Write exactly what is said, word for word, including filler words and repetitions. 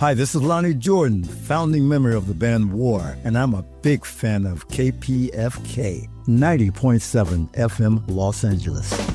Hi, this is Lonnie Jordan, founding member of the band War, and I'm a big fan of K P F K, ninety point seven F M Los Angeles.